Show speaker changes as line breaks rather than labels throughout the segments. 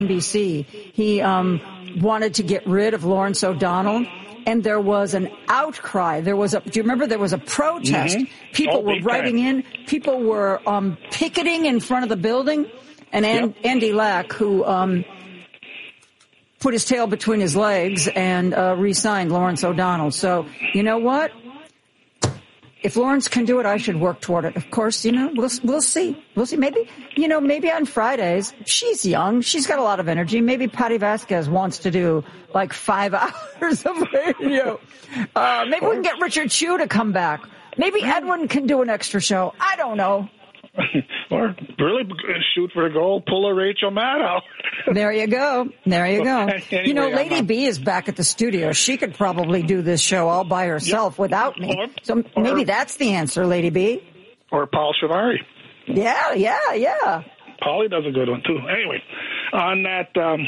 NBC. He wanted to get rid of Lawrence O'Donnell. And there was an outcry. Do you remember there was a protest? Mm-hmm. People were writing in. People were picketing in front of the building. And Andy Lack, who put his tail between his legs and re-signed Lawrence O'Donnell. So, you know what? If Lawrence can do it, I should work toward it. Of course, we'll see. We'll see. Maybe on Fridays, she's young. She's got a lot of energy. Maybe Patty Vasquez wants to do like 5 hours of radio. Maybe we can get Richard Chew to come back. Maybe Edwin can do an extra show. I don't know.
Or really shoot for a goal, pull a Rachel Maddow.
There you go. Anyway, Lady B is back at the studio. She could probably do this show all by herself without me. So maybe that's the answer, Lady B.
Or Paul Shivari.
Yeah.
Paulie does a good one, too. Anyway, on that,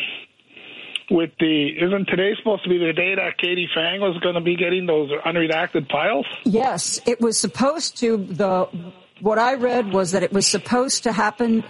isn't today supposed to be the day that Katie Fang was going to be getting those unredacted files?
Yes, it was supposed to. What I read was that it was supposed to happen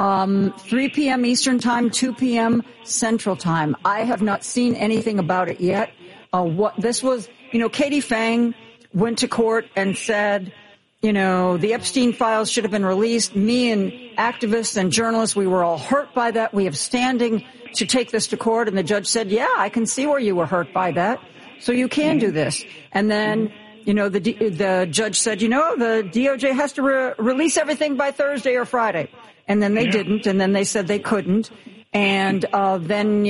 3 p.m. Eastern Time, 2 p.m. Central Time. I have not seen anything about it yet. What this was, Katie Fang went to court and said, the Epstein files should have been released. Me and activists and journalists, we were all hurt by that. We have standing to take this to court. And the judge said, yeah, I can see where you were hurt by that. So you can do this. And then the judge said, the DOJ has to release everything by Thursday or Friday. And then they didn't. And then they said they couldn't. And then,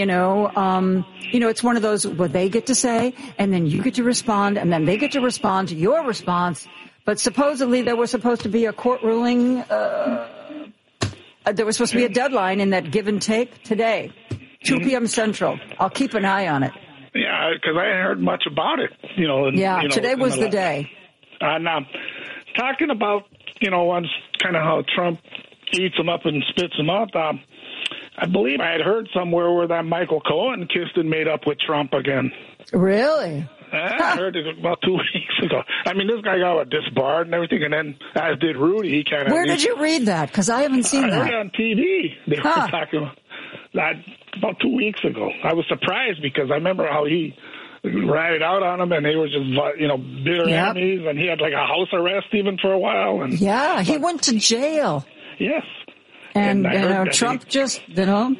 it's one of those where they get to say, and then you get to respond, and then they get to respond to your response. But supposedly there was supposed to be a court ruling. There was supposed to be a deadline in that give and take today, 2 p.m. Central. I'll keep an eye on it.
Yeah, because I hadn't heard much about it.
Today was the day.
And talking about, once kind of how Trump eats them up and spits them out, I believe I had heard somewhere where that Michael Cohen kissed and made up with Trump again.
Really?
I heard it about 2 weeks ago. I mean, this guy got disbarred and everything, and then, as did Rudy, he kind of...
Where did you read that? Because I haven't seen that.
I heard it on TV. They were talking about that about 2 weeks ago. I was surprised because I remember how he ratted out on him, and they were just, bitter enemies, and he had like a house arrest even for a while. And
he went to jail.
Yes.
And Trump just, and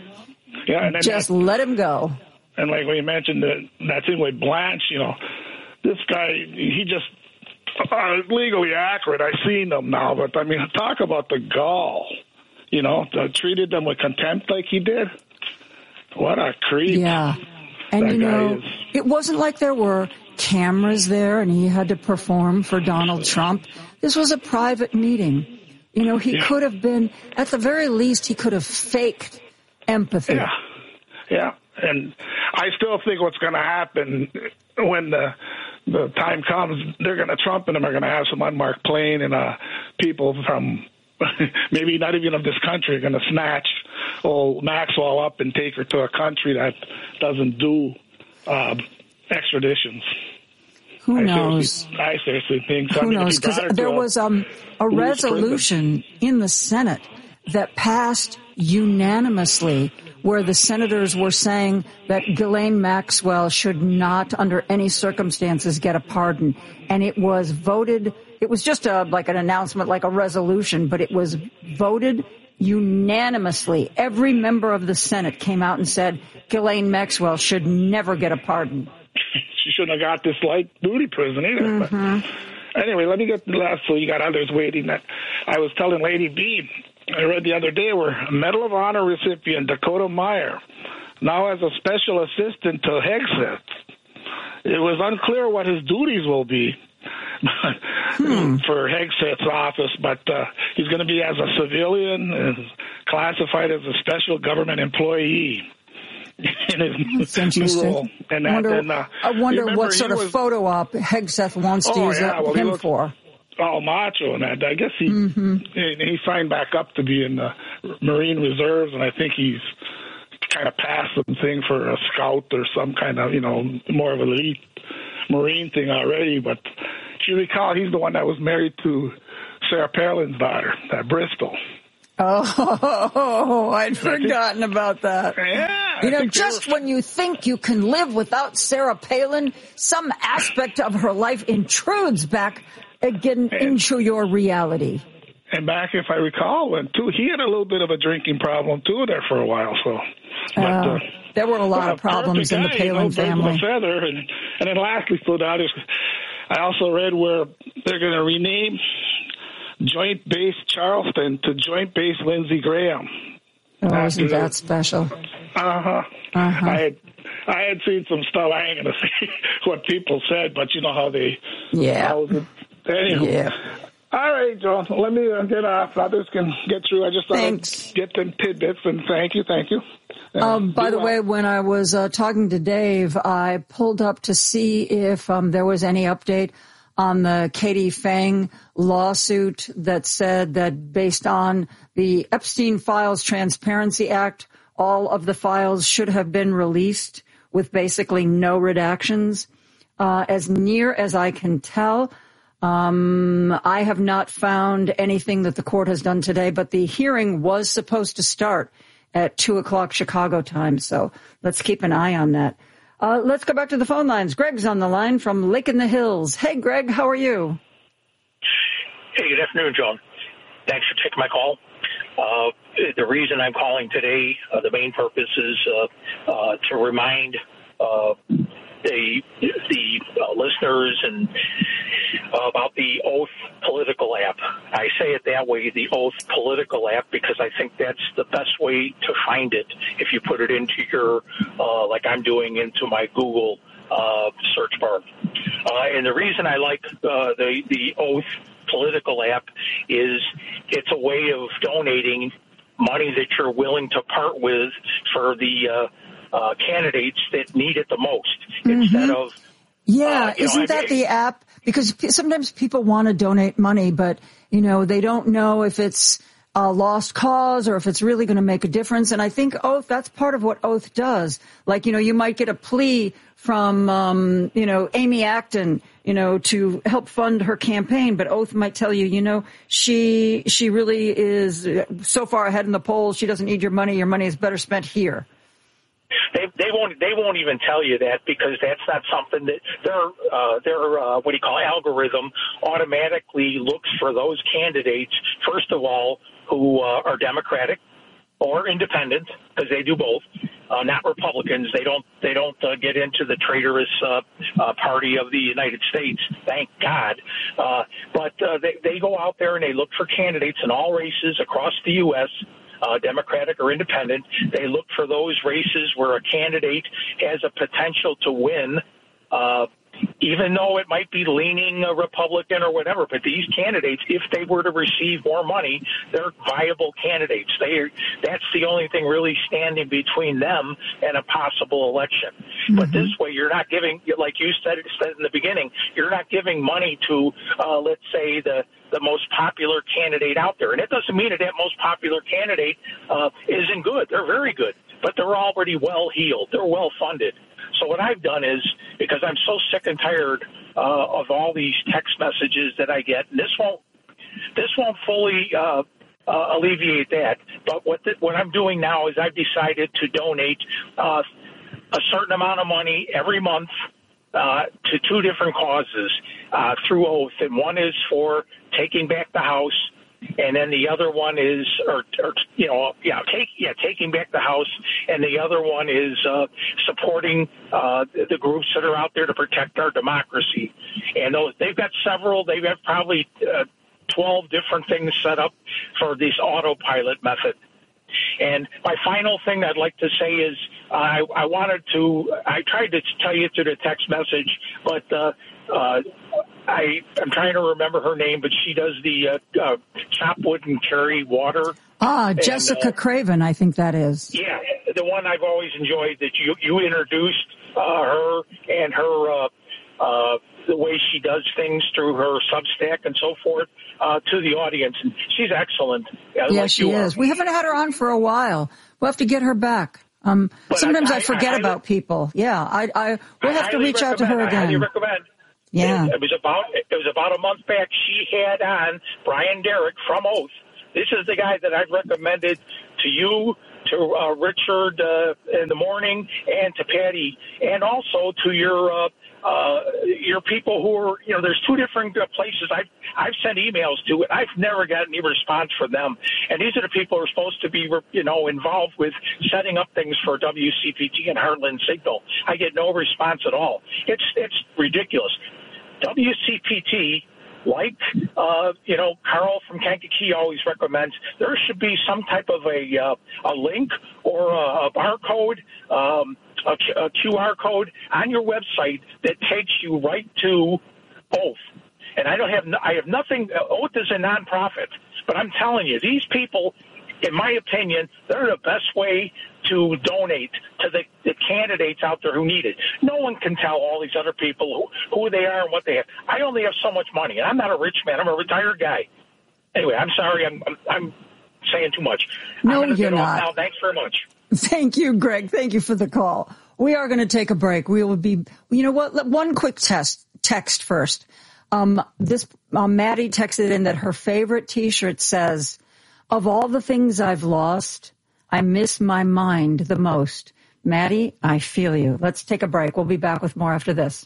just let him go.
And like when you mentioned that thing with Blanche, this guy, he just legally accurate. I've seen them now, but I mean, talk about the gall. Treated them with contempt like he did. What a creep.
Yeah. And, it wasn't like there were cameras there and he had to perform for Donald Trump. This was a private meeting. He could have been, at the very least, he could have faked empathy.
Yeah. And I still think what's going to happen when the time comes, Trump and them are going to have some unmarked plane and people from maybe not even of this country are going to snatch old Maxwell up and take her to a country that doesn't do extraditions.
Who knows?
I seriously think so.
Who knows? Because there was a resolution in the Senate that passed unanimously where the senators were saying that Ghislaine Maxwell should not, under any circumstances, get a pardon. And it was voted, it was just like an announcement, like a resolution, but it was voted unanimously. Every member of the Senate came out and said Ghislaine Maxwell should never get a pardon.
She shouldn't have got this light duty prison either.
Mm-hmm.
But anyway, let me get the last, so you got others waiting. That I was telling Lady B, I read the other day where Medal of Honor recipient Dakota Meyer now has a special assistant to Hegseth. It was unclear what his duties will be for Hegseth's office, but he's going to be as a civilian, classified as a special government employee in his new role. And
I wonder what sort of photo op Hegseth wants to use him for.
Oh, macho and that. I guess he signed back up to be in the Marine Reserves, and I think he's kind of passed something for a scout or some kind of, more of an elite Marine thing already. But if you recall, he's the one that was married to Sarah Palin's daughter at Bristol.
Oh, I'd forgotten about that.
Yeah.
Just when you think you can live without Sarah Palin, some aspect of her life intrudes back again into your reality.
And back, if I recall, he had a little bit of a drinking problem, too, there for a while. So,
there were a lot of problems in the Palin family.
Feather. And then lastly, I also read where they're going to rename Joint Base Charleston to Joint Base Lindsey Graham.
Oh, isn't that special?
I had seen some stuff. I ain't going to say what people said, but you know how they...
Yeah.
Anyway.
Yeah.
All right, John. Let me get off. Others can get through. I just thought
Thanks.
I'd get them tidbits, and thank you.
By the way, when I was talking to Dave, I pulled up to see if there was any update on the Katie Fang lawsuit that said that based on the Epstein Files Transparency Act, all of the files should have been released with basically no redactions. As near as I can tell, I have not found anything that the court has done today, but the hearing was supposed to start at 2:00 Chicago time. So let's keep an eye on that. Let's go back to the phone lines. Greg's on the line from Lake in the Hills. Hey, Greg, how are you?
Hey, good afternoon, John. Thanks for taking my call. The reason I'm calling today, the main purpose is to remind the listeners and about the Oath Political app. I say it that way, the Oath Political app, because I think that's the best way to find it. If you put it into your, like I'm doing, into my Google search bar. And the reason I like the Oath Political app is it's a way of donating money that you're willing to part with for the candidates that need it the most, instead of...
Yeah, isn't that the app? Because sometimes people want to donate money, but, they don't know if it's a lost cause or if it's really going to make a difference. And I think Oath, that's part of what Oath does. Like, you might get a plea from, Amy Acton, to help fund her campaign, but Oath might tell you, she really is so far ahead in the polls. She doesn't need your money. Your money is better spent here.
They won't even tell you that, because that's not something that their algorithm automatically looks for those candidates, first of all, who are Democratic or independent, because they do both, not Republicans. They don't get into the traitorous party of the United States, thank God. But they go out there and they look for candidates in all races across the U.S., Democratic or independent. They look for those races where a candidate has a potential to win, even though it might be leaning a Republican or whatever. But these candidates, if they were to receive more money, they're viable candidates. That's the only thing really standing between them and a possible election. Mm-hmm. But this way, you're not giving, like you said in the beginning, you're not giving money to, let's say, the most popular candidate out there. And it doesn't mean that most popular candidate isn't good. They're very good, but they're already well-heeled. They're well-funded. So what I've done is, because I'm so sick and tired of all these text messages that I get, and this won't fully alleviate that. But what I'm doing now is I've decided to donate a certain amount of money every month to two different causes through Oath, and one is for taking back the House, and then the other one is, taking back the House, and the other one is supporting the groups that are out there to protect our democracy. And they've got several. They've got probably 12 different things set up for this autopilot method. And my final thing I'd like to say is I tried to tell you through the text message, but I'm trying to remember her name, but she does the chop wood and carry water.
Jessica Craven, I think that is.
Yeah, the one I've always enjoyed, that you introduced her and her the way she does things through her Substack and so forth to the audience. And she's excellent.
Yeah, she is. We haven't had her on for a while. We'll have to get her back. Sometimes I forget about people. Yeah, we'll have to reach out to her again.
I highly recommend.
Yeah.
It was about a month back. She had on Brian Derrick from Oath This is the guy that I've recommended to you, to Richard in the morning, and to Patty, and also to your people who are, there's two different places I've sent emails to, and I've never gotten any response from them. And these are the people who are supposed to be, involved with setting up things for WCPT and Heartland Signal. I get no response at all. It's ridiculous. WCPT, like, Carl from Kankakee always recommends, there should be some type of a link or a barcode, a QR code on your website that takes you right to Oath. And I have nothing. Oath is a nonprofit, but I'm telling you, these people, in my opinion, they're the best way to donate to the candidates out there who need it. No one can tell all these other people who they are and what they have. I only have so much money, and I'm not a rich man. I'm a retired guy. Anyway, I'm sorry. I'm saying too much.
No, you're not.
Now. Thanks very much.
Thank you, Greg. Thank you for the call. We are going to take a break. We will be, one quick text first. Maddie texted in that her favorite T-shirt says, "Of all the things I've lost, I miss my mind the most." Maddie, I feel you. Let's take a break. We'll be back with more after this.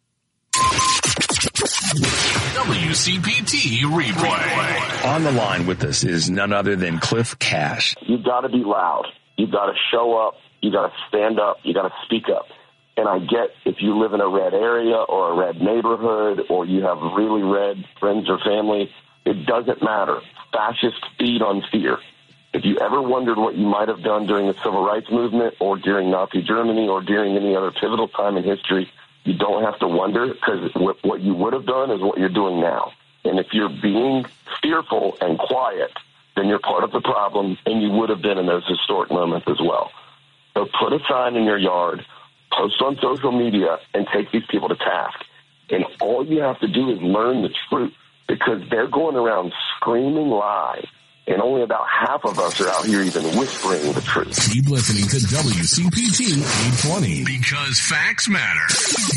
WCPT replay.
On the line with us is none other than Cliff Cash.
You've got to be loud. You've got to show up. You got to stand up. You got to speak up. And I get if you live in a red area or a red neighborhood or you have really red friends or family, it doesn't matter. Fascists feed on fear. If you ever wondered what you might have done during the Civil Rights Movement or during Nazi Germany or during any other pivotal time in history, you don't have to wonder, because what you would have done is what you're doing now. And if you're being fearful and quiet, then you're part of the problem, and you would have been in those historic moments as well. So put a sign in your yard, post on social media, and take these people to task. And all you have to do is learn the truth, because they're going around screaming lies, and only about half of us are out here even whispering the truth.
Keep listening to WCPT 820, because facts matter.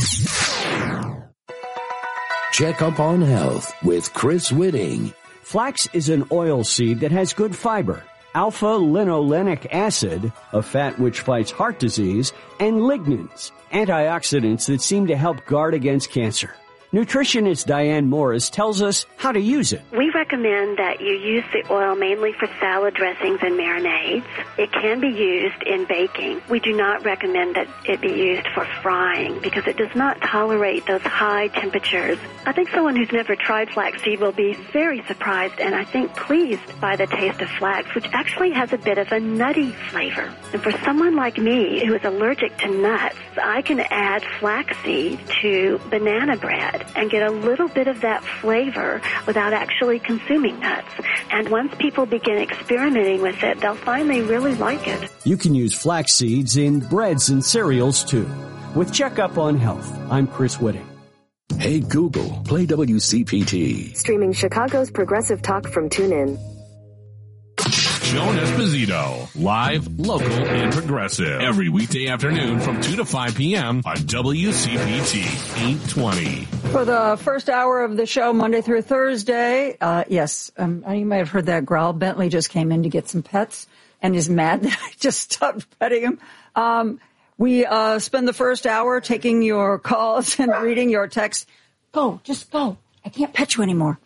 Check up on health with Chris Whitting.
Flax is an oil seed that has good fiber, alpha-linolenic acid, a fat which fights heart disease, and lignans, antioxidants that seem to help guard against cancer. Nutritionist Diane Morris tells us how to use it.
We recommend that you use the oil mainly for salad dressings and marinades. It can be used in baking. We do not recommend that it be used for frying because it does not tolerate those high temperatures. I think someone who's never tried flaxseed will be very surprised and I think pleased by the taste of flax, which actually has a bit of a nutty flavor. And for someone like me who is allergic to nuts, I can add flaxseed to banana bread and get a little bit of that flavor without actually consuming nuts. And once people begin experimenting with it, they'll find they really like it.
You can use flax seeds in breads and cereals, too. With Checkup on Health, I'm Chris Whitting.
Hey, Google, play WCPT.
Streaming Chicago's progressive talk from TuneIn.
Joan Esposito, live, local, and progressive. Every weekday afternoon from 2 to 5 p.m. on WCPT 820.
For the first hour of the show, Monday through Thursday, you might have heard that growl. Bentley just came in to get some pets and is mad that I just stopped petting him. We spend the first hour taking your calls and reading your texts. Just go. I can't pet you anymore.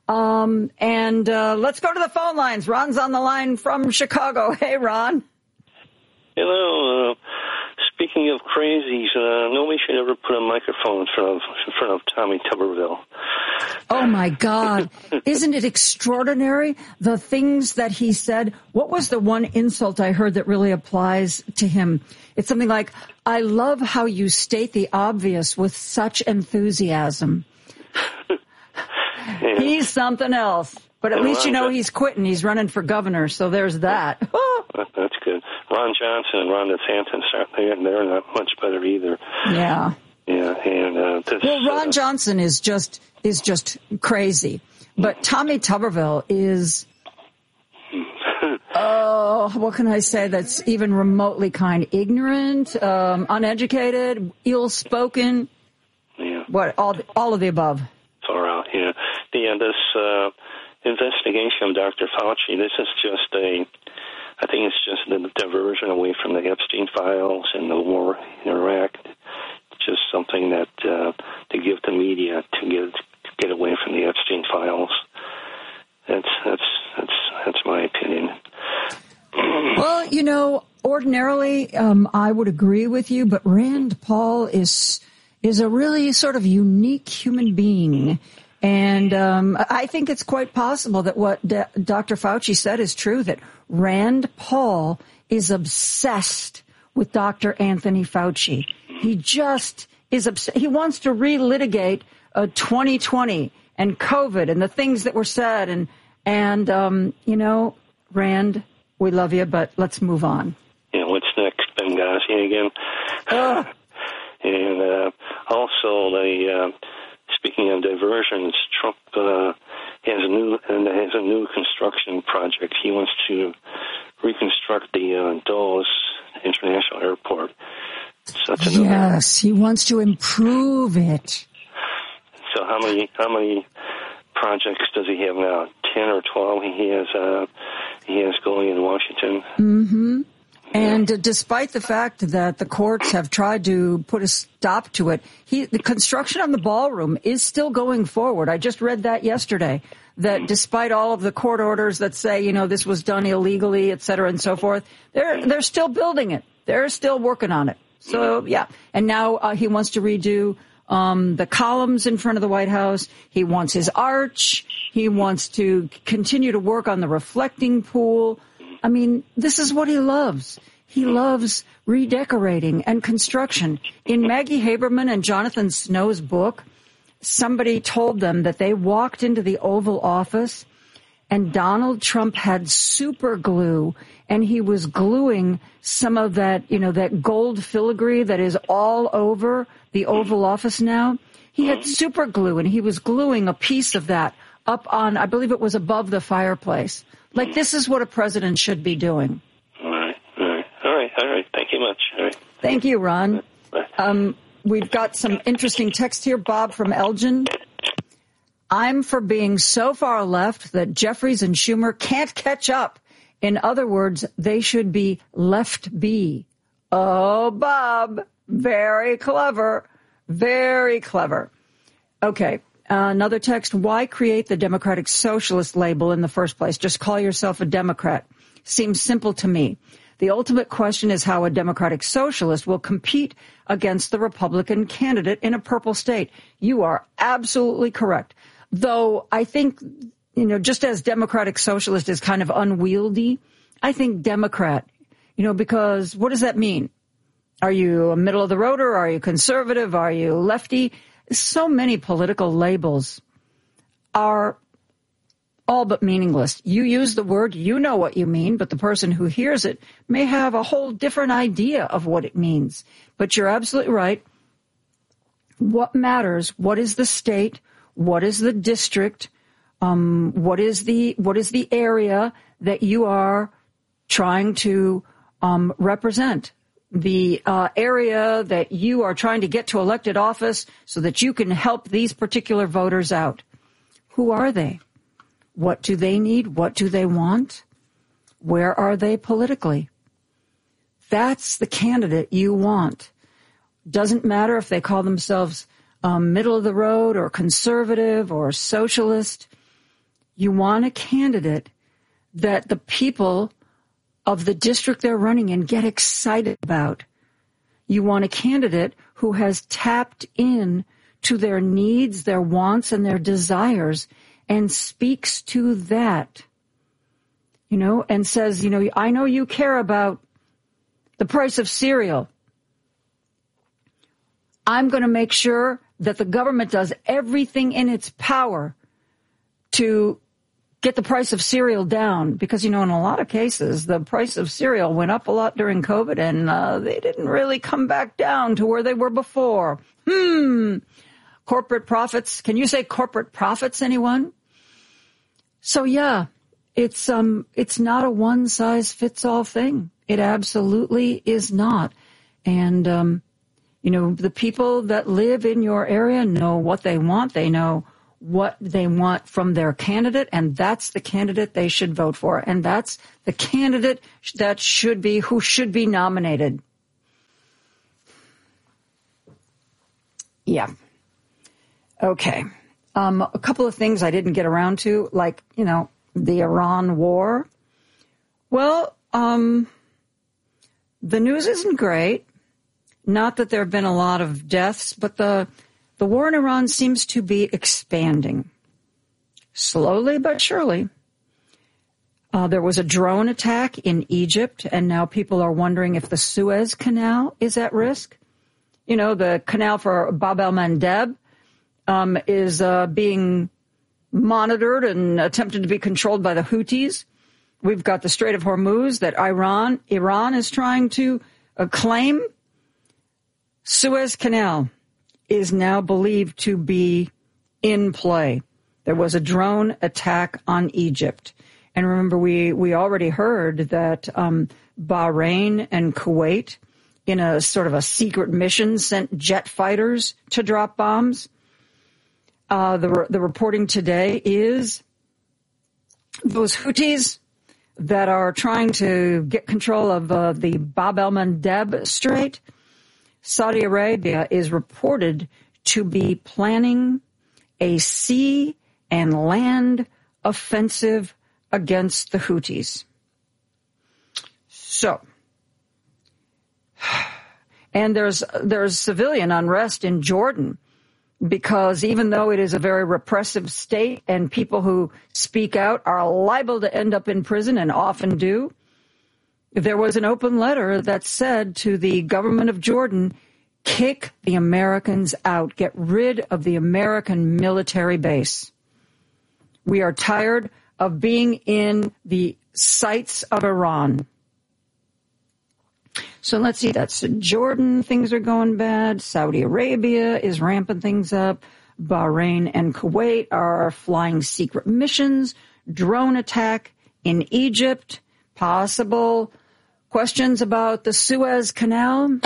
Let's go to the phone lines. Ron's on the line from Chicago. Hey, Ron.
Hello. Speaking of crazies, nobody should ever put a microphone in front of Tommy Tuberville.
Oh, my God. Isn't it extraordinary, the things that he said? What was the one insult I heard that really applies to him? It's something like, "I love how you state the obvious with such enthusiasm."
Yeah.
He's something else. But at least you know he's quitting. He's running for governor, so there's that.
That's good. Ron Johnson and Ron DeSantis, they're not much better either.
Yeah.
Yeah, and
Ron Johnson is just crazy. But Tommy Tuberville is, what can I say that's even remotely kind? Ignorant, uneducated, ill-spoken.
Yeah.
What, all of the above.
Far out, yeah. investigation of Dr. Fauci, this is just I think it's just a diversion away from the Epstein files and the war in Iraq. Just something that to give the media to get away from the Epstein files. That's my opinion.
Well, ordinarily I would agree with you, but Rand Paul is a really sort of unique human being. And I think it's quite possible that what Dr. Fauci said is true, that Rand Paul is obsessed with Dr. Anthony Fauci. He just is obsessed. He wants to relitigate 2020 and COVID and the things that were said. And Rand, we love you, but let's move on.
Yeah, what's next? Benghazi again? And also, speaking of diversions, Trump has a new construction project. He wants to reconstruct the Dulles International Airport. So
yes, he wants to improve it.
So how many projects does he have now? 10 or 12 he has going in Washington.
Mm-hmm. And despite the fact that the courts have tried to put a stop to it, the construction on the ballroom is still going forward. I just read that yesterday, that despite all of the court orders that say, this was done illegally, et cetera, and so forth, they're still building it. They're still working on it. So, yeah. And now he wants to redo the columns in front of the White House. He wants his arch. He wants to continue to work on the reflecting pool. I mean, this is what he loves. He loves redecorating and construction. In Maggie Haberman and Jonathan Snow's book, somebody told them that they walked into the Oval Office and Donald Trump had super glue and he was gluing some of that, that gold filigree that is all over the Oval Office now. He had super glue and he was gluing a piece of that up on, I believe it was above the fireplace. Like, this is what a president should be doing.
All right. Thank you much. All right.
Thank you, Ron.
Bye.
We've got some interesting text here. Bob from Elgin. I'm for being so far left that Jeffries and Schumer can't catch up. In other words, they should be left be. Oh, Bob. Very clever. Very clever. Okay. Another text. Why create the Democratic Socialist label in the first place? Just call yourself a Democrat. Seems simple to me. The ultimate question is how a Democratic Socialist will compete against the Republican candidate in a purple state. You are absolutely correct. Though I think, just as Democratic Socialist is kind of unwieldy, I think Democrat, because what does that mean? Are you a middle of the road or are you conservative? Are you lefty? So many political labels are all but meaningless. You use the word, you know what you mean, but the person who hears it may have a whole different idea of what it means. But you're absolutely right. What matters? What is the state? What is the district? What is the area that you are trying to represent? The area that you are trying to get to elected office so that you can help these particular voters out. Who are they? What do they need? What do they want? Where are they politically? That's the candidate you want. Doesn't matter if they call themselves middle of the road or conservative or socialist. You want a candidate that the people of the district they're running in get excited about. You want a candidate who has tapped in to their needs, their wants, and their desires and speaks to that, and says, I know you care about the price of cereal. I'm going to make sure that the government does everything in its power to get the price of cereal down, because, in a lot of cases, the price of cereal went up a lot during COVID and they didn't really come back down to where they were before. Corporate profits. Can you say corporate profits, anyone? So, yeah, it's not a one size fits all thing. It absolutely is not. And, the people that live in your area know what they want. They know what they want from their candidate, and that's the candidate they should vote for, and that's the candidate who should be nominated. Yeah. Okay. A couple of things I didn't get around to, like, the Iran war. Well, the news isn't great. Not that there have been a lot of deaths, but the war in Iran seems to be expanding. Slowly but surely. There was a drone attack in Egypt, and now people are wondering if the Suez Canal is at risk. The canal for Bab el-Mandeb is being monitored and attempted to be controlled by the Houthis. We've got the Strait of Hormuz that Iran is trying to claim. Suez Canal is now believed to be in play. There was a drone attack on Egypt. And remember, we already heard that Bahrain and Kuwait, in a sort of a secret mission, sent jet fighters to drop bombs. The reporting today is those Houthis that are trying to get control of the Bab el-Mandeb Strait. Saudi Arabia is reported to be planning a sea and land offensive against the Houthis. So, and there's civilian unrest in Jordan, because even though it is a very repressive state and people who speak out are liable to end up in prison and often do, there was an open letter that said to the government of Jordan, kick the Americans out, get rid of the American military base. We are tired of being in the sights of Iran. So let's see, that's Jordan, things are going bad. Saudi Arabia is ramping things up. Bahrain and Kuwait are flying secret missions. Drone attack in Egypt. Possible questions about the Suez Canal.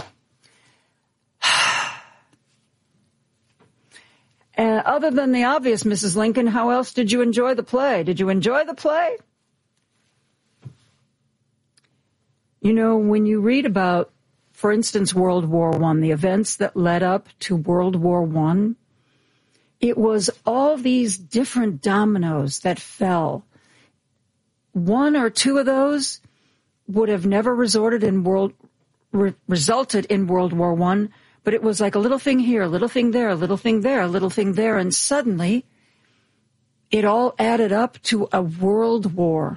Other than the obvious, Mrs. Lincoln, how else did you enjoy the play? Did you enjoy the play? When you read about, for instance, World War I, the events that led up to World War I, it was all these different dominoes that fell. One or two of those would have never resulted in World War I, but it was like a little thing here, a little thing there, a little thing there, a little thing there, and suddenly it all added up to a world war.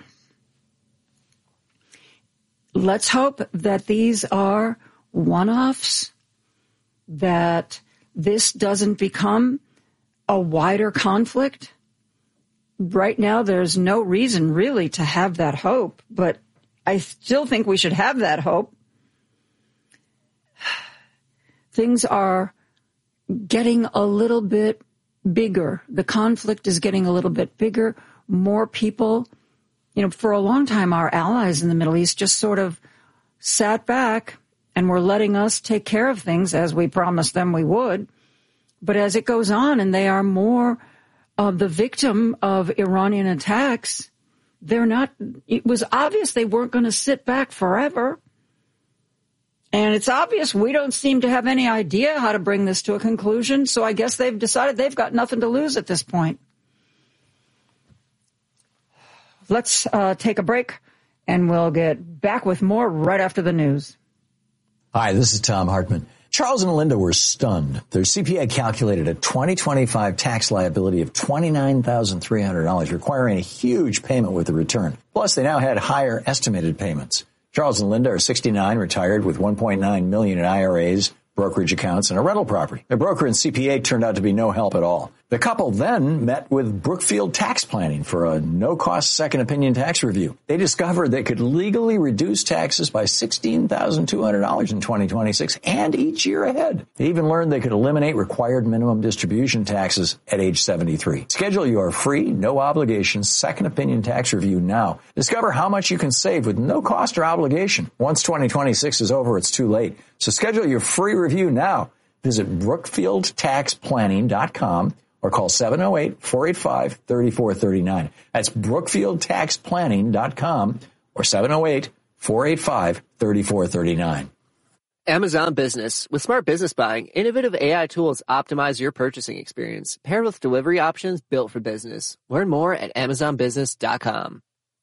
Let's hope that these are one-offs, that this doesn't become a wider conflict. Right now, there's no reason really to have that hope, but I still think we should have that hope. Things are getting a little bit bigger. The conflict is getting a little bit bigger. More people, for a long time, our allies in the Middle East just sort of sat back and were letting us take care of things as we promised them we would. But as it goes on and they are more of the victim of Iranian attacks, it was obvious they weren't going to sit back forever. And it's obvious we don't seem to have any idea how to bring this to a conclusion. So I guess they've decided they've got nothing to lose at this point. Let's take a break, and we'll get back with more right after the news.
Hi, this is Tom Hartman. Charles and Linda were stunned. Their CPA calculated a 2025 tax liability of $29,300, requiring a huge payment with the return. Plus, they now had higher estimated payments. Charles and Linda are 69, retired with $1.9 million in IRAs, brokerage accounts, and a rental property. Their broker and CPA turned out to be no help at all. The couple then met with Brookfield Tax Planning for a no-cost second opinion tax review. They discovered they could legally reduce taxes by $16,200 in 2026 and each year ahead. They even learned they could eliminate required minimum distribution taxes at age 73. Schedule your free, no-obligation second opinion tax review now. Discover how much you can save with no cost or obligation. Once 2026 is over, it's too late. So schedule your free review now. Visit BrookfieldTaxPlanning.com. or or call 708-485-3439. That's BrookfieldTaxPlanning.com or 708-485-3439.
Amazon Business. With smart business buying, innovative AI tools optimize your purchasing experience, paired with delivery options built for business. Learn more at AmazonBusiness.com.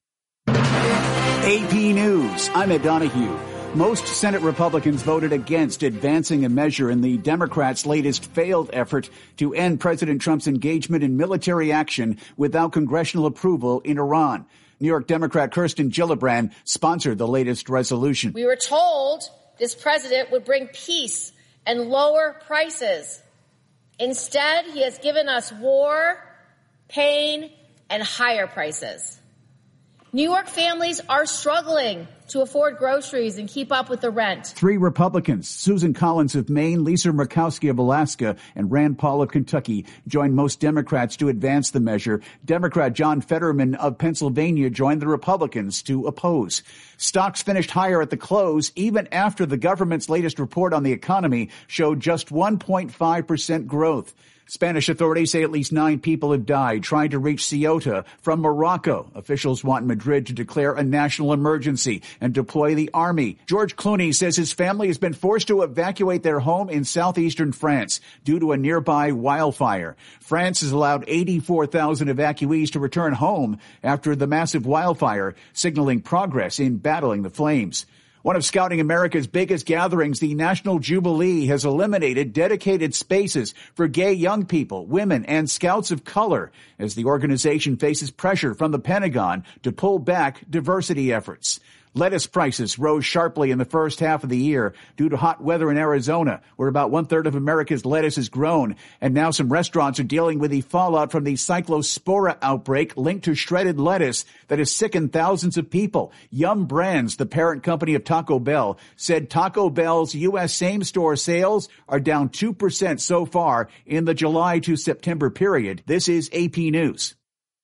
AP News. I'm Ed Donahue. Most Senate Republicans voted against advancing a measure in the Democrats' latest failed effort to end President Trump's engagement in military action without congressional approval in Iran. New York Democrat Kirsten Gillibrand sponsored the latest resolution.
We were told this president would bring peace and lower prices. Instead, he has given us war, pain, and higher prices. New York families are struggling to afford groceries and keep up with the rent. 3 Republicans, Susan Collins of Maine, Lisa Murkowski of Alaska, and Rand Paul of Kentucky, joined most Democrats to advance the measure. Democrat John Fetterman of Pennsylvania joined the Republicans to oppose. Stocks finished higher at the close, even after the government's latest report on the economy showed just 1.5% growth. Spanish authorities say at least 9 people have died trying to reach Ceuta from Morocco. Officials want Madrid to declare a national emergency and deploy the army. George Clooney says his family has been forced to evacuate their home in southeastern France due to a nearby wildfire. France has allowed 84,000 evacuees to return home after the massive wildfire, signaling progress in battling the flames. One of Scouting America's biggest gatherings, the National Jubilee, has eliminated dedicated spaces for gay young people, women, and scouts of color as the organization faces pressure from the Pentagon to pull back diversity efforts. Lettuce prices rose sharply in the first half of the year due to hot weather in Arizona, where about 1/3 of America's lettuce is grown. And now some restaurants are dealing with the fallout from the Cyclospora outbreak linked to shredded lettuce that has sickened thousands of people. Yum Brands, the parent company of Taco Bell, said Taco Bell's U.S. same-store sales are down 2% so far in the July to September period. This is AP News.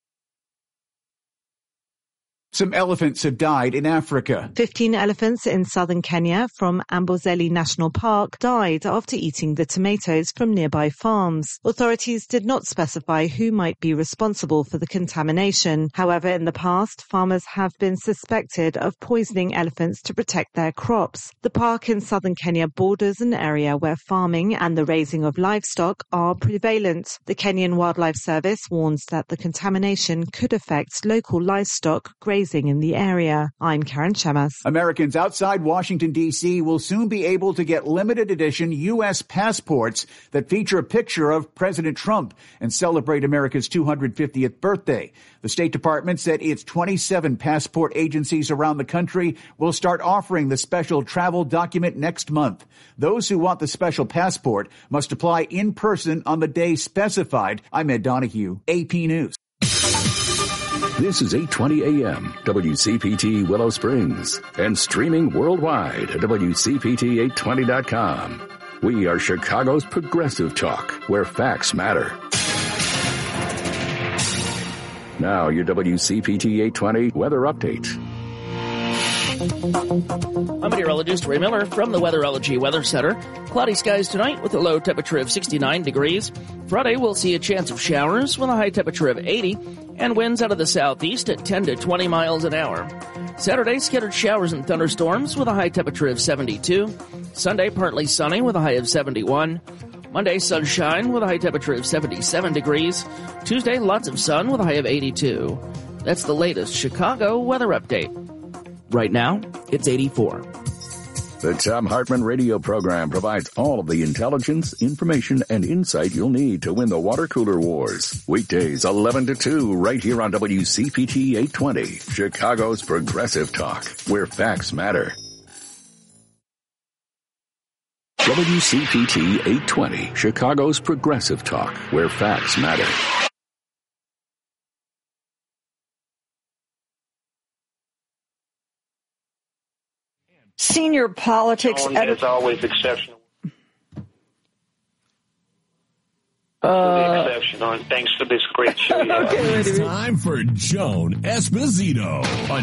Some elephants have died in Africa.
15 elephants in southern Kenya from Amboseli National Park died after eating the tomatoes from nearby farms. Authorities did not specify who might be responsible for the contamination. However, in the past, farmers have been suspected of poisoning elephants to protect their crops. The park in southern Kenya borders an area where farming and the raising of livestock are prevalent. The Kenyan Wildlife Service warns that the contamination could affect local livestock grazing in the area. I'm Karen Chemas.
Americans outside Washington, D.C. will soon be able to get limited edition U.S. passports that feature a picture of President Trump and celebrate America's 250th birthday. The State Department said its 27 passport agencies around the country will start offering the special travel document next month. Those who want the special passport must apply in person on the day specified. I'm Ed Donahue, AP News.
This is 820 AM, WCPT Willow Springs, and streaming worldwide at WCPT820.com. We are Chicago's progressive talk, where facts matter. Now, your WCPT 820 weather update.
I'm meteorologist Ray Miller from the Weatherology Weather Center. Cloudy skies tonight with a low temperature of 69 degrees. Friday, we'll see a chance of showers with a high temperature of 80 and winds out of the southeast at 10 to 20 miles an hour. Saturday, scattered showers and thunderstorms with a high temperature of 72. Sunday, partly sunny with a high of 71. Monday, sunshine with a high temperature of 77 degrees. Tuesday, lots of sun with a high of 82. That's the latest Chicago weather update. Right now, it's 84.
The Thom Hartmann radio program provides all of the intelligence, information, and insight you'll need to win the water cooler wars. Weekdays 11 to 2 right here on WCPT 820, Chicago's progressive talk, where facts matter. WCPT 820, Chicago's progressive talk, where facts matter.
Senior politics editor.
As always, exceptional. Exceptional, and thanks for this great show.
It's time for Joan Esposito on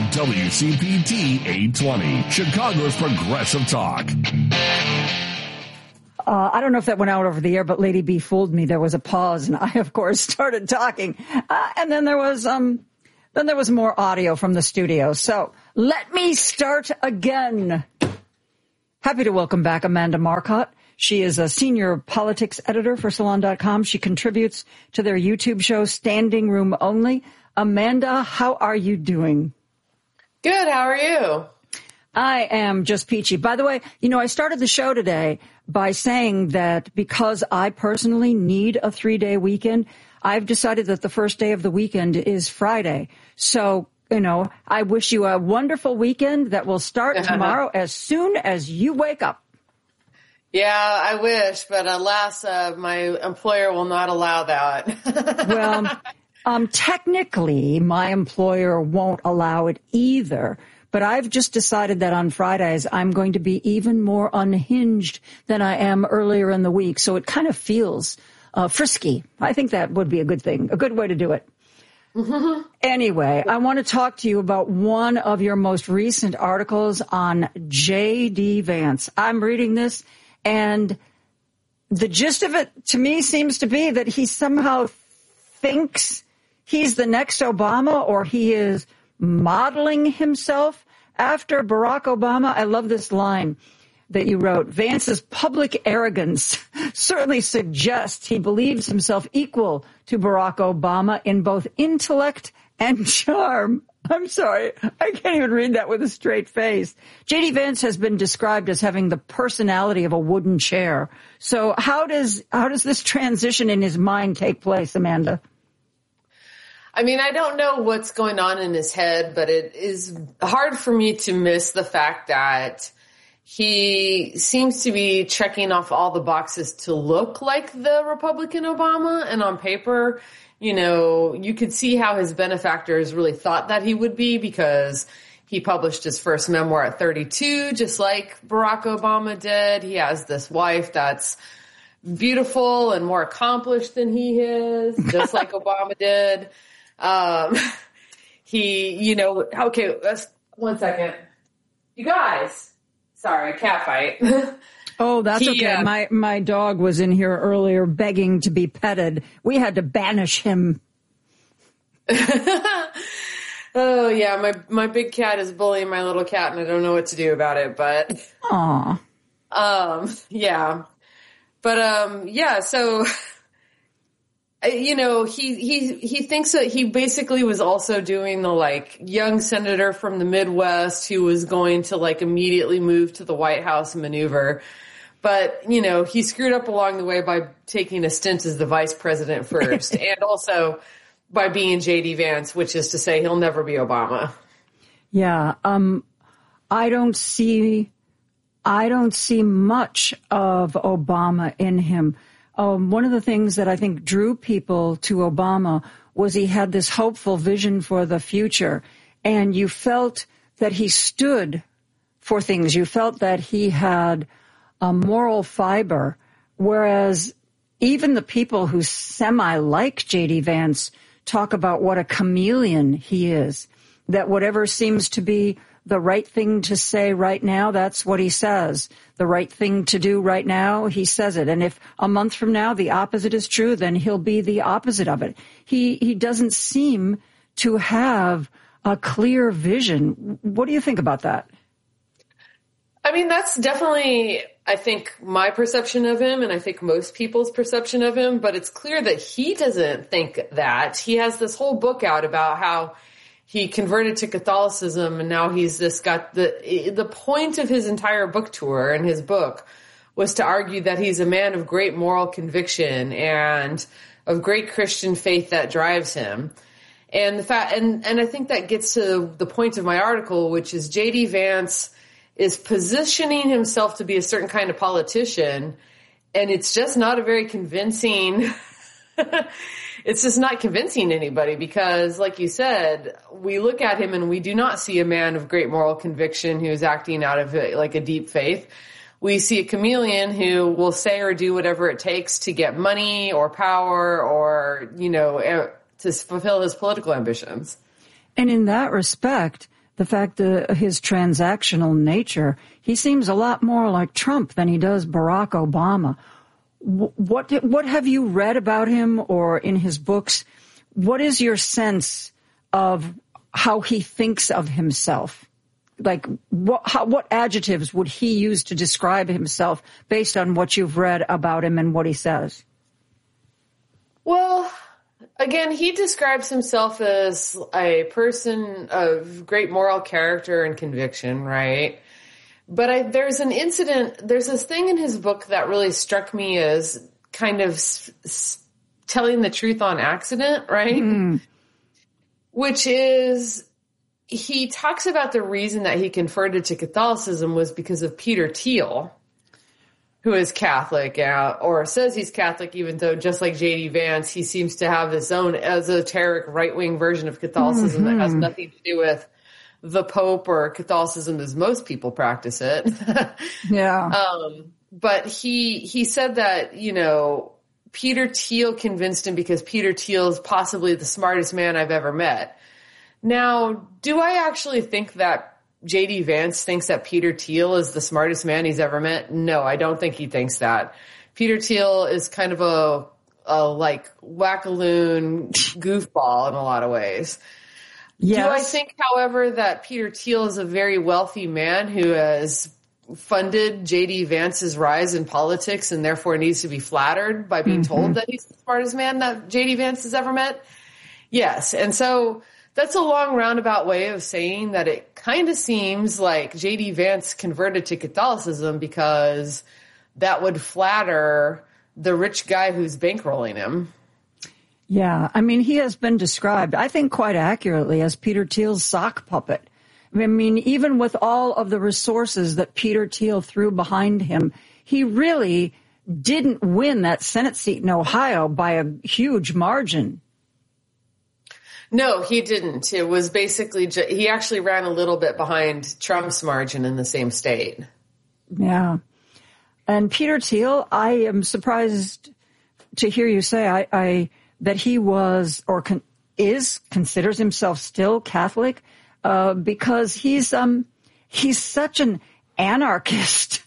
WCPT 820, Chicago's progressive talk.
I don't know if that went out over the air, but Lady B fooled me. There was a pause, and I, of course, started talking. And then there was more audio from the studio. So let me start again. Happy to welcome back Amanda Marcotte. She is a senior politics editor for Salon.com. She contributes to their YouTube show, Standing Room Only. Amanda, how are you doing?
Good. How are you?
I am just peachy. By the way, I started the show today by saying that because I personally need a 3-day weekend, I've decided that the first day of the weekend is Friday. So, I wish you a wonderful weekend that will start tomorrow as soon as you wake up.
Yeah, I wish, but alas, my employer will not allow that.
Well, technically, my employer won't allow it either. But I've just decided that on Fridays, I'm going to be even more unhinged than I am earlier in the week. So it kind of feels frisky. I think that would be a good thing, a good way to do it. Mm-hmm. Anyway, I want to talk to you about one of your most recent articles on J.D. Vance. I'm reading this, and the gist of it to me seems to be that he somehow thinks he's the next Obama, or he is modeling himself after Barack Obama. I love this line that you wrote. Vance's public arrogance certainly suggests he believes himself equal to Barack Obama in both intellect and charm. I'm sorry, I can't even read that with a straight face. J.D. Vance has been described as having the personality of a wooden chair. So how does this transition in his mind take place, Amanda?
I mean, I don't know what's going on in his head, but it is hard for me to miss the fact that he seems to be checking off all the boxes to look like the Republican Obama. And on paper, you could see how his benefactors really thought that he would be, because he published his first memoir at 32, just like Barack Obama did. He has this wife that's beautiful and more accomplished than he is, just like Obama did. Okay, one second. You guys, sorry, cat fight.
Oh, that's okay. My dog was in here earlier begging to be petted. We had to banish him.
Oh yeah, my big cat is bullying my little cat, and I don't know what to do about it, but yeah. But yeah, so he thinks that he basically was also doing the young senator from the Midwest who was going to immediately move to the White House maneuver. But, he screwed up along the way by taking a stint as the vice president first and also by being J.D. Vance, which is to say he'll never be Obama.
Yeah. I don't see much of Obama in him. One of the things that I think drew people to Obama was he had this hopeful vision for the future, and you felt that he stood for things. You felt that he had a moral fiber, whereas even the people who semi-like J.D. Vance talk about what a chameleon he is, that whatever seems to be the right thing to say right now, that's what he says. The right thing to do right now, he says it. And if a month from now the opposite is true, then he'll be the opposite of it. He doesn't seem to have a clear vision. What do you think about that?
I mean, that's definitely, I think, my perception of him, and I think most people's perception of him, but it's clear that he doesn't think that. He has this whole book out about how he converted to Catholicism, and now he's got the point of his entire book tour and his book was to argue that he's a man of great moral conviction and of great Christian faith that drives him. And I think that gets to the point of my article, which is J.D. Vance is positioning himself to be a certain kind of politician, and it's just not a very convincing it's just not convincing anybody because, like you said, we look at him and we do not see a man of great moral conviction who is acting out of a deep faith. We see a chameleon who will say or do whatever it takes to get money or power or, to fulfill his political ambitions.
And in that respect, the fact that his transactional nature, he seems a lot more like Trump than he does Barack Obama. What have you read about him or in his books? What is your sense of how he thinks of himself? Like, what adjectives would he use to describe himself based on what you've read about him and what he says?
Well, again, he describes himself as a person of great moral character and conviction, right? But there's this thing in his book that really struck me as kind of telling the truth on accident, right? Mm. Which is, he talks about the reason that he converted to Catholicism was because of Peter Thiel, who is Catholic, or says he's Catholic, even though, just like J.D. Vance, he seems to have his own esoteric right-wing version of Catholicism that has nothing to do with the Pope or Catholicism as most people practice it.
Yeah.
But he said that, Peter Thiel convinced him because Peter Thiel is possibly the smartest man I've ever met. Now, do I actually think that J.D. Vance thinks that Peter Thiel is the smartest man he's ever met? No, I don't think he thinks that. Peter Thiel is kind of a like wackaloon goofball in a lot of ways. Yes. Do I think, however, that Peter Thiel is a very wealthy man who has funded J.D. Vance's rise in politics and therefore needs to be flattered by being told that he's the smartest man that J.D. Vance has ever met? Yes. And so that's a long roundabout way of saying that it kind of seems like J.D. Vance converted to Catholicism because that would flatter the rich guy who's bankrolling him.
Yeah, I mean, he has been described, I think quite accurately, as Peter Thiel's sock puppet. I mean, even with all of the resources that Peter Thiel threw behind him, he really didn't win that Senate seat in Ohio by a huge margin.
No, he didn't. It was basically, he actually ran a little bit behind Trump's margin in the same state.
Yeah. And Peter Thiel, I am surprised to hear you say that he was or considers himself still Catholic, because he's such an anarchist.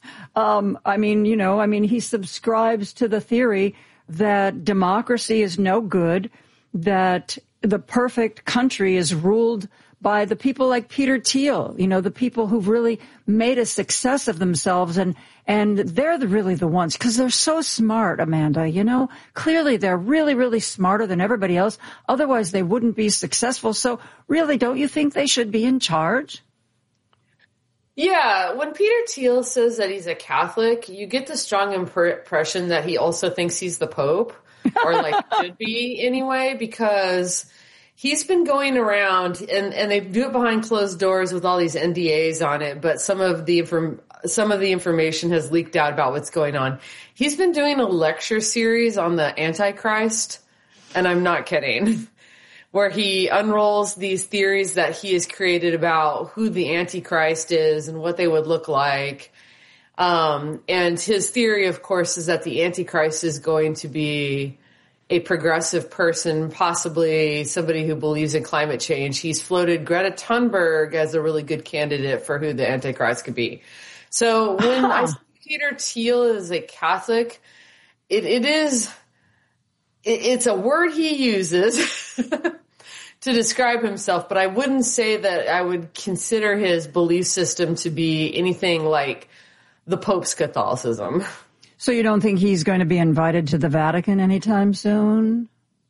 He subscribes to the theory that democracy is no good, that the perfect country is ruled by the people like Peter Thiel, the people who've really made a success of themselves. And they're really the ones, because they're so smart, Amanda, clearly they're really, really smarter than everybody else. Otherwise they wouldn't be successful. So really, don't you think they should be in charge?
Yeah. When Peter Thiel says that he's a Catholic, you get the strong impression that he also thinks he's the Pope, or should be anyway, because he's been going around and they do it behind closed doors with all these NDAs on it, but some of the information has leaked out about what's going on. He's been doing a lecture series on the Antichrist, and I'm not kidding, where he unrolls these theories that he has created about who the Antichrist is and what they would look like. And his theory, of course, is that the Antichrist is going to be a progressive person, possibly somebody who believes in climate change. He's floated Greta Thunberg as a really good candidate for who the Antichrist could be. So when I see Peter Thiel is a Catholic, it's a word he uses to describe himself, but I wouldn't say that I would consider his belief system to be anything like the Pope's Catholicism.
So you don't think he's going to be invited to the Vatican anytime soon?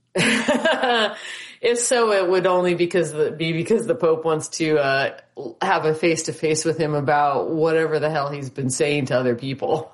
If so, it would only be because the Pope wants to have a face-to-face with him about whatever the hell he's been saying to other people.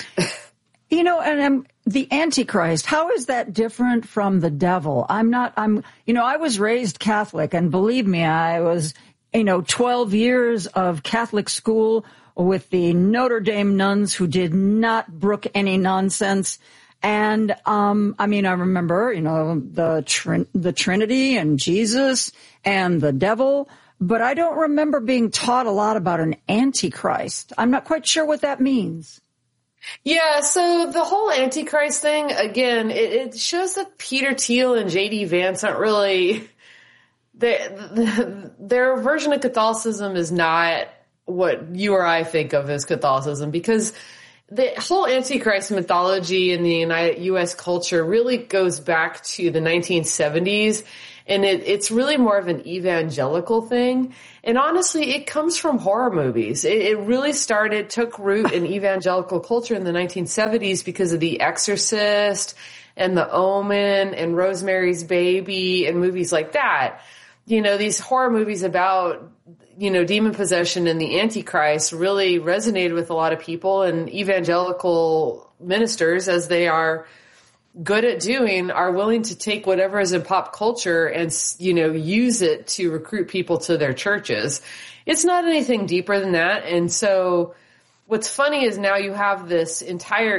And the Antichrist, how is that different from the devil? I was raised Catholic, and believe me, I was, 12 years of Catholic school with the Notre Dame nuns who did not brook any nonsense. And, I remember, the Trinity and Jesus and the devil, but I don't remember being taught a lot about an Antichrist. I'm not quite sure what that means.
Yeah, so the whole Antichrist thing, again, it shows that Peter Thiel and J.D. Vance aren't really their version of Catholicism is not what you or I think of as Catholicism, because the whole Antichrist mythology in the U.S. culture really goes back to the 1970s, and it's really more of an evangelical thing. And honestly, it comes from horror movies. It really took root in evangelical culture in the 1970s because of The Exorcist and The Omen and Rosemary's Baby and movies like that. You know, these horror movies about, you know, demon possession and the Antichrist really resonated with a lot of people, and evangelical ministers, as they are good at doing, are willing to take whatever is in pop culture and, you know, use it to recruit people to their churches. It's not anything deeper than that. And so what's funny is now you have this entire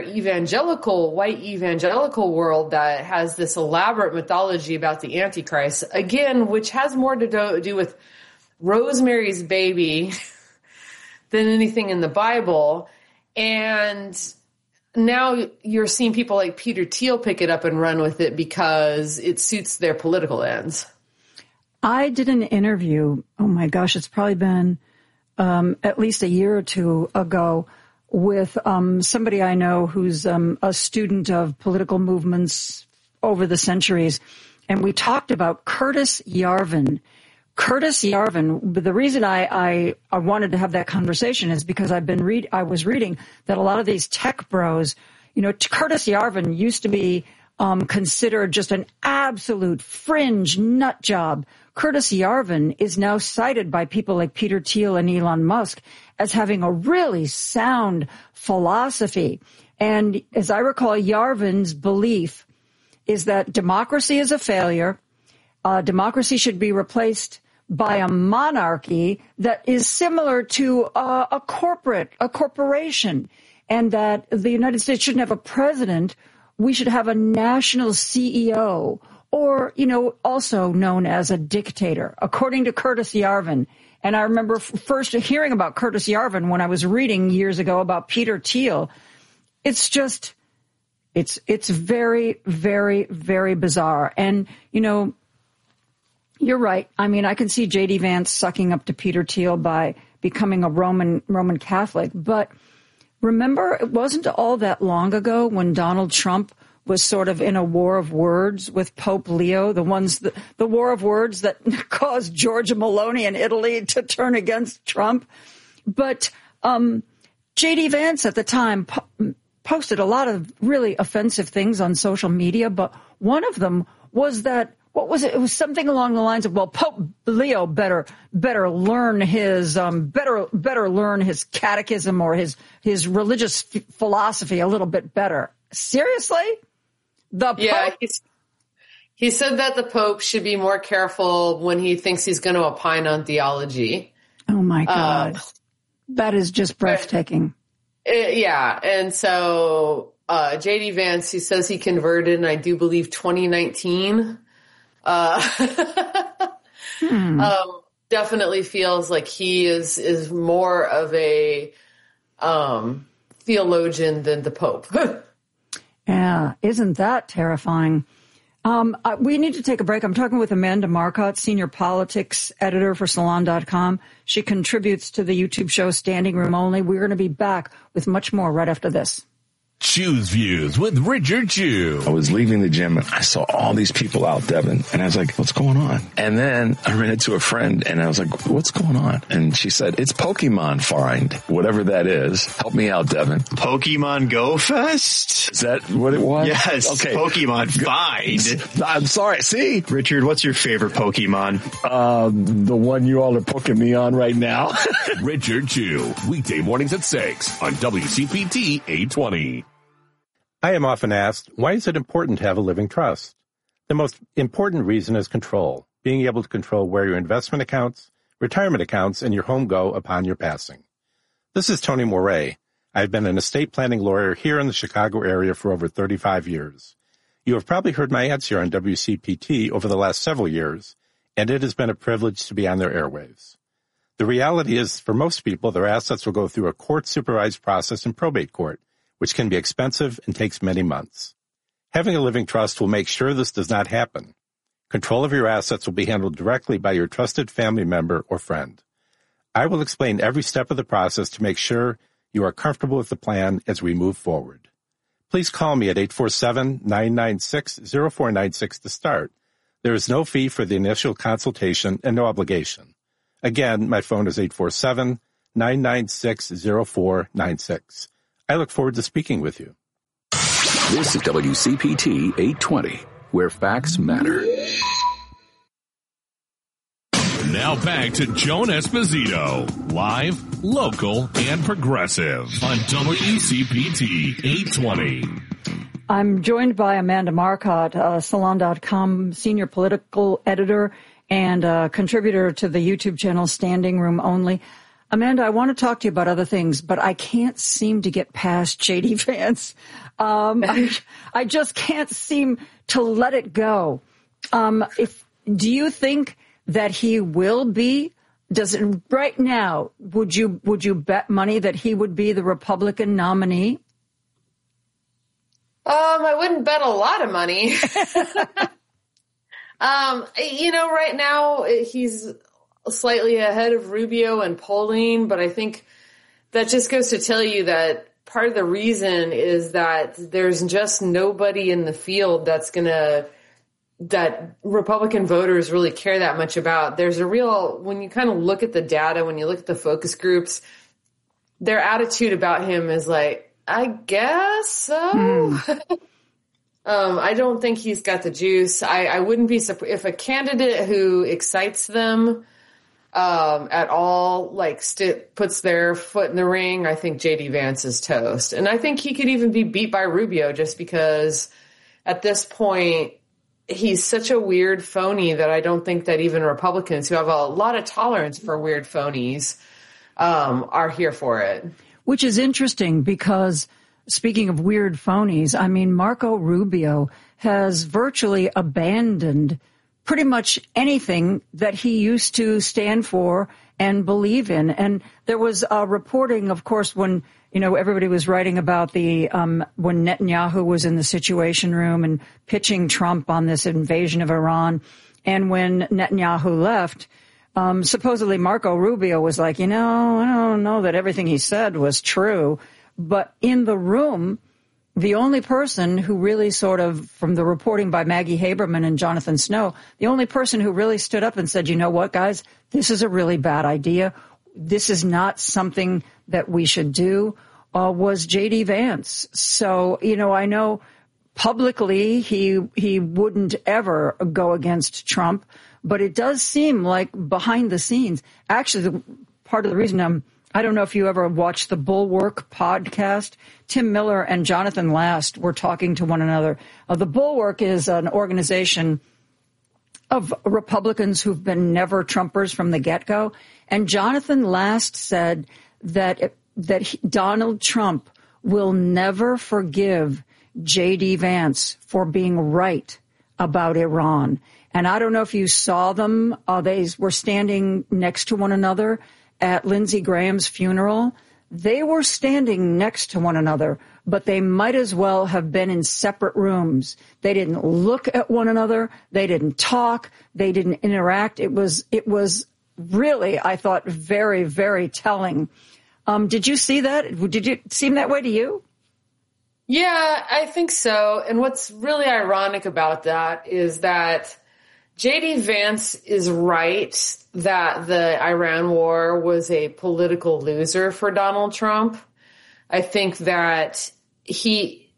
white evangelical world that has this elaborate mythology about the Antichrist, again, which has more to do with Rosemary's Baby than anything in the Bible. And now you're seeing people like Peter Thiel pick it up and run with it because it suits their political ends.
I did an interview, oh my gosh, it's probably been at least a year or two ago, with somebody I know who's a student of political movements over the centuries. And we talked about Curtis Yarvin. Curtis Yarvin, the reason I wanted to have that conversation is because I was reading that a lot of these tech bros, you know, Curtis Yarvin used to be considered just an absolute fringe nut job. Curtis Yarvin is now cited by people like Peter Thiel and Elon Musk as having a really sound philosophy. And as I recall, Yarvin's belief is that democracy is a failure. Democracy should be replaced by a monarchy that is similar to a corporation, and that the United States shouldn't have a president. We should have a national CEO, or, you know, also known as a dictator, according to Curtis Yarvin. And I remember first hearing about Curtis Yarvin when I was reading years ago about Peter Thiel. It's just, it's very, very, very bizarre. And, you know, you're right. I mean, I can see J.D. Vance sucking up to Peter Thiel by becoming a Roman Catholic. But remember, it wasn't all that long ago when Donald Trump was sort of in a war of words with Pope Leo, the war of words that caused Giorgia Meloni in Italy to turn against Trump. But J.D. Vance at the time posted a lot of really offensive things on social media, but one of them was that, what was it? It was something along the lines of, well, Pope Leo better learn his better learn his catechism or his religious philosophy a little bit better. Seriously? The Pope?
Yeah, he said that the Pope should be more careful when he thinks he's going to opine on theology.
Oh my God. That is just breathtaking.
Yeah. And so, J.D. Vance, he says he converted in, I do believe, 2019. Definitely feels like he is more of a, theologian than the Pope.
Yeah. Isn't that terrifying? We need to take a break. I'm talking with Amanda Marcotte, senior politics editor for Salon.com. She contributes to the YouTube show Standing Room Only. We're going to be back with much more right after this.
Choose Views with Richard Chew.
I was leaving the gym and I saw all these people out, Devin, and I was like, what's going on? And then I ran into a friend and I was like, what's going on? And she said, it's Pokemon Find, whatever that is. Help me out, Devin.
Pokemon Go Fest?
Is that what it was?
Yes. Okay. Pokemon Find.
I'm sorry. See?
Richard, what's your favorite Pokemon?
The one you all are poking me on right now.
Richard Chew, weekday mornings at 6 on WCPT 820.
I am often asked, why is it important to have a living trust? The most important reason is control, being able to control where your investment accounts, retirement accounts, and your home go upon your passing. This is Tony Moret. I've been an estate planning lawyer here in the Chicago area for over 35 years. You have probably heard my ads here on WCPT over the last several years, and it has been a privilege to be on their airwaves. The reality is, for most people, their assets will go through a court-supervised process in probate court, which can be expensive and takes many months. Having a living trust will make sure this does not happen. Control of your assets will be handled directly by your trusted family member or friend. I will explain every step of the process to make sure you are comfortable with the plan as we move forward. Please call me at 847-996-0496 to start. There is no fee for the initial consultation and no obligation. Again, my phone is 847-996-0496. I look forward to speaking with you.
This is WCPT 820, where facts matter.
Now back to Joan Esposito, live, local, and progressive on WCPT 820.
I'm joined by Amanda Marcotte, Salon.com senior political editor and contributor to the YouTube channel Standing Room Only. Amanda, I want to talk to you about other things, but I can't seem to get past J.D. Vance. I just can't seem to let it go. Do you think that he will be? Right now, would you bet money that he would be the Republican nominee?
I wouldn't bet a lot of money. Right now he's slightly ahead of Rubio in polling, but I think that just goes to tell you that part of the reason is that there's just nobody in the field that Republican voters really care that much about. There's when you kind of look at the data, when you look at the focus groups, their attitude about him is like, I guess so. I don't think he's got the juice. I wouldn't be surprised if a candidate who excites them at all, puts their foot in the ring. I think J.D. Vance is toast. And I think he could even be beat by Rubio just because at this point, he's such a weird phony that I don't think that even Republicans who have a lot of tolerance for weird phonies are here for it.
Which is interesting because, speaking of weird phonies, I mean, Marco Rubio has virtually abandoned pretty much anything that he used to stand for and believe in. And there was reporting, of course, when everybody was writing about when Netanyahu was in the Situation Room and pitching Trump on this invasion of Iran. And when Netanyahu left, supposedly Marco Rubio was like, I don't know that everything he said was true. But in the room, the only person who really sort of, from the reporting by Maggie Haberman and Jonathan Snow, the only person who really stood up and said, you know what, guys, this is a really bad idea. This is not something that we should do, was J.D. Vance. So, I know publicly he wouldn't ever go against Trump, but it does seem like behind the scenes, actually, part of the reason I don't know if you ever watched the Bulwark podcast. Tim Miller and Jonathan Last were talking to one another. The Bulwark is an organization of Republicans who've been never Trumpers from the get-go. And Jonathan Last said that Donald Trump will never forgive J.D. Vance for being right about Iran. And I don't know if you saw them. They were standing next to one another at Lindsey Graham's funeral. They were standing next to one another, but they might as well have been in separate rooms. They didn't look at one another. They didn't talk. They didn't interact. It was really, I thought, very, very telling. Did you see that? Did it seem that way to you?
Yeah, I think so. And what's really ironic about that is that J.D. Vance is right that the Iran war was a political loser for Donald Trump. I think that he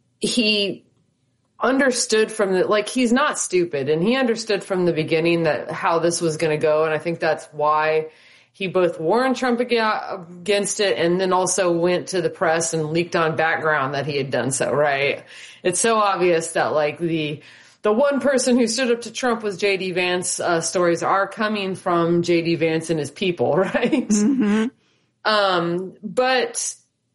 understood he's not stupid, and he understood from the beginning that how this was going to go. And I think that's why he both warned Trump against it and then also went to the press and leaked on background that he had done so, right? It's so obvious that the one person who stood up to Trump was J.D. Vance. Stories are coming from J.D. Vance and his people, right? Mm-hmm. But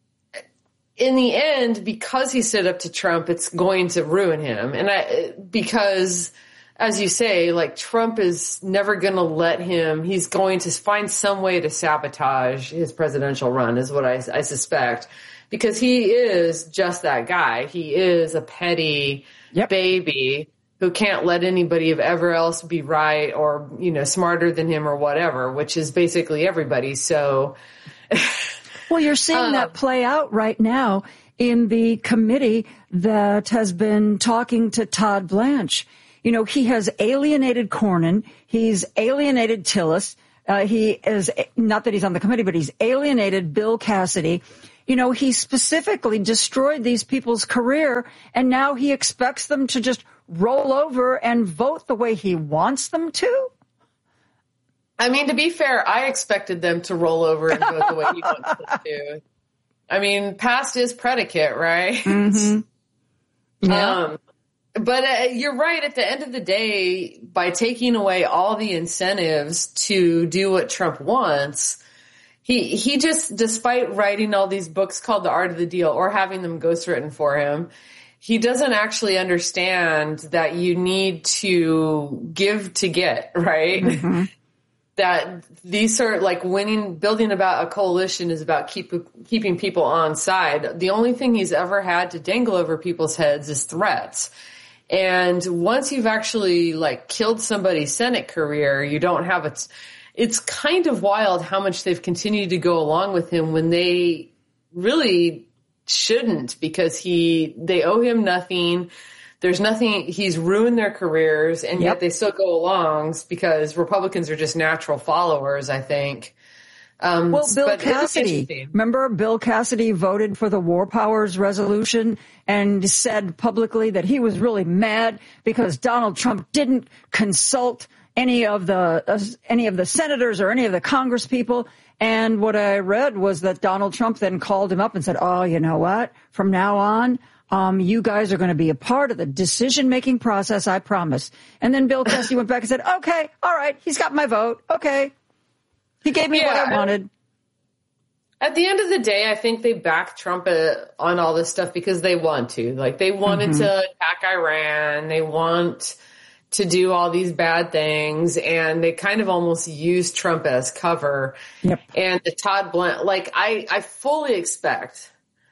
in the end, because he stood up to Trump, it's going to ruin him. Because, as you say, Trump is never going to let him. He's going to find some way to sabotage his presidential run, is what I suspect. Because he is just that guy. He is a petty baby who can't let anybody ever else be right or, you know, smarter than him or whatever, which is basically everybody. So,
well, you're seeing that play out right now in the committee that has been talking to Todd Blanche. You know, he has alienated Cornyn. He's alienated Tillis. He is, not that he's on the committee, but he's alienated Bill Cassidy. You know, he specifically destroyed these people's career, and now he expects them to just roll over and vote the way he wants them to?
I mean, to be fair, I expected them to roll over and vote the way he wants them to. I mean, past is predicate, right?
Mm-hmm. Yeah.
But you're right. At the end of the day, by taking away all the incentives to do what Trump wants, he just, despite writing all these books called The Art of the Deal or having them ghostwritten for him, he doesn't actually understand that you need to give to get, right? Mm-hmm. That these are like building about a coalition is about keeping people on side. The only thing he's ever had to dangle over people's heads is threats. And once you've actually like killed somebody's Senate career, you don't have it. It's kind of wild how much they've continued to go along with him when they really shouldn't, because they owe him nothing. There's nothing, he's ruined their careers, and yet they still go along because Republicans are just natural followers, I think.
Well, Bill Cassidy, remember Bill Cassidy voted for the War Powers resolution and said publicly that he was really mad because Donald Trump didn't consult any of the senators or any of the Congress people. And what I read was that Donald Trump then called him up and said, oh, you know what? From now on, you guys are going to be a part of the decision-making process, I promise. And then Bill Cassidy went back and said, okay, all right, he's got my vote. Okay. He gave me what I wanted.
At the end of the day, I think they back Trump on all this stuff because they want to. Like, they wanted to attack Iran. They want to do all these bad things, and they kind of almost use Trump as cover.
Yep.
And the Todd Blanche, like, I fully expect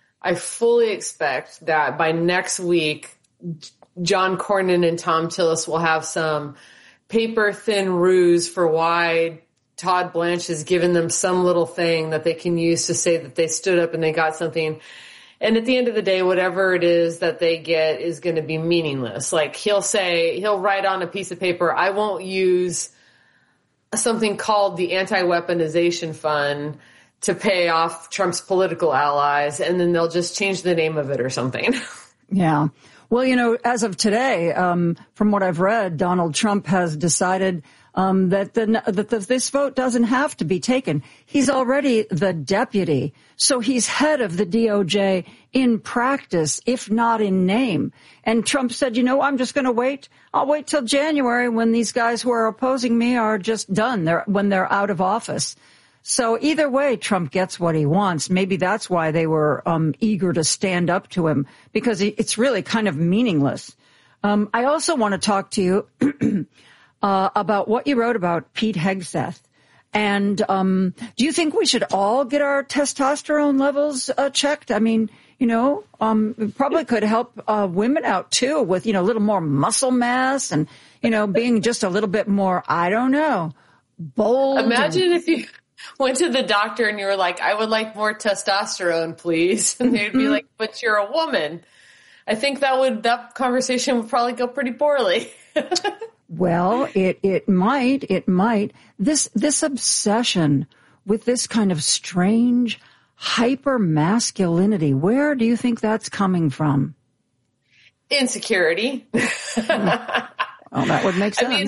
that by next week, John Cornyn and Tom Tillis will have some paper-thin ruse for why Todd Blanche has given them some little thing that they can use to say that they stood up and they got something. And at the end of the day, whatever it is that they get is going to be meaningless. Like, he'll write on a piece of paper, I won't use something called the Anti-Weaponization Fund to pay off Trump's political allies, and then they'll just change the name of it or something.
Yeah. Well, you know, as of today, from what I've read, Donald Trump has decided that this vote doesn't have to be taken. He's already the deputy, so he's head of the DOJ in practice, if not in name. And Trump said, you know, I'm just going to wait. I'll wait till January when these guys who are opposing me are just done, when they're out of office. So either way, Trump gets what he wants. Maybe that's why they were eager to stand up to him, because it's really kind of meaningless. I also want to talk to you about what you wrote about Pete Hegseth. And do you think we should all get our testosterone levels checked? I mean, you know, it probably could help women out, too, with, you know, a little more muscle mass and, you know, being just a little bit more, I don't know, bold.
Imagine if you went to the doctor and you were like, I would like more testosterone, please. And they'd be like, but you're a woman. I think that conversation would probably go pretty poorly.
Well, it might. This obsession with this kind of strange hyper masculinity, where do you think that's coming from?
Insecurity.
Well, that would make sense.
I mean,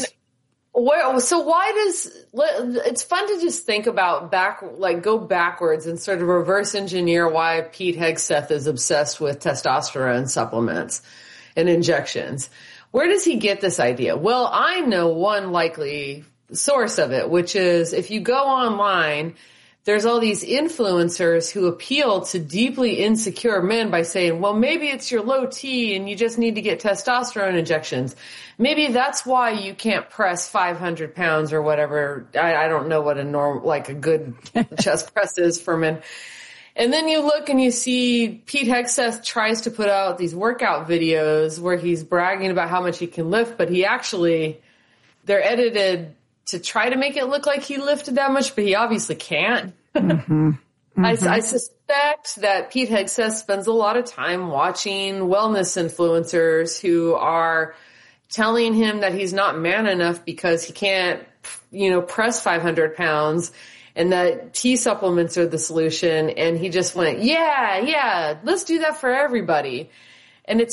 it's fun to just think about go backwards and sort of reverse engineer why Pete Hegseth is obsessed with testosterone supplements and injections. Where does he get this idea? Well, I know one likely source of it, which is if you go online, there's all these influencers who appeal to deeply insecure men by saying, well, maybe it's your low T and you just need to get testosterone injections. Maybe that's why you can't press 500 pounds or whatever. I don't know what a good chest press is for men. And then you look and you see Pete Hegseth tries to put out these workout videos where he's bragging about how much he can lift, but they're edited to try to make it look like he lifted that much, but he obviously can't. Mm-hmm. Mm-hmm. I suspect that Pete Hegseth spends a lot of time watching wellness influencers who are telling him that he's not man enough because he can't, press 500 pounds. And that tea supplements are the solution. And he just went, yeah, let's do that for everybody. And it's